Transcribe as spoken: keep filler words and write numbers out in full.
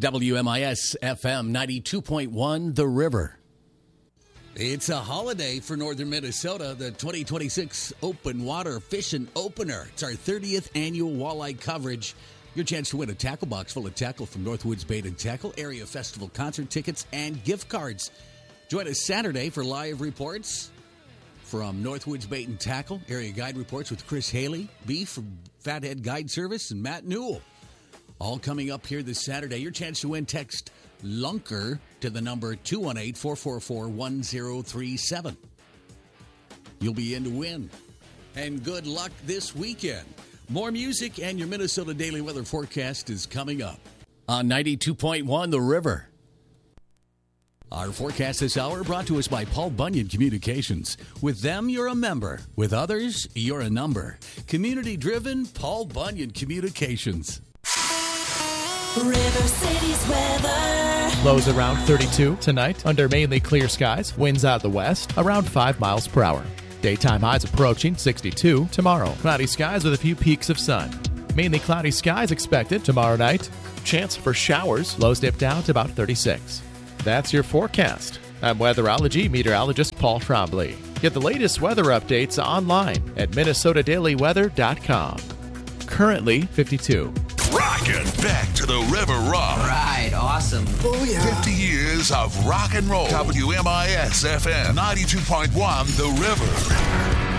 W M I S F M ninety-two point one, The River. It's a holiday for northern Minnesota, the twenty twenty-six Open Water Fishing Opener. It's our thirtieth annual walleye coverage. Your chance to win a tackle box full of tackle from Northwoods Bait and Tackle, area festival concert tickets, and gift cards. Join us Saturday for live reports from Northwoods Bait and Tackle, area guide reports with Chris Haley, Beef from Fathead Guide Service, and Matt Newell. All coming up here this Saturday. Your chance to win, text Lunker to the number two one eight, four four four, one zero three seven. You'll be in to win. And good luck this weekend. More music and your Minnesota Daily Weather Forecast is coming up on ninety-two point one The River. Our forecast this hour brought to us by Paul Bunyan Communications. With them, you're a member. With others, you're a number. Community-driven Paul Bunyan Communications. River City's weather. Lows around thirty-two tonight under mainly clear skies. Winds out of the west around five miles per hour. Daytime highs approaching sixty-two tomorrow. Cloudy skies with a few peaks of sun. Mainly cloudy skies expected tomorrow night. Chance for showers. Lows dip down to about thirty-six. That's your forecast. I'm weatherology meteorologist Paul Trombley. Get the latest weather updates online at minnesota daily weather dot com. Currently fifty-two. Rockin' back to the River Rock. Right, awesome. Oh, yeah. fifty years of rock and roll. W M I S F M ninety-two point one, The River.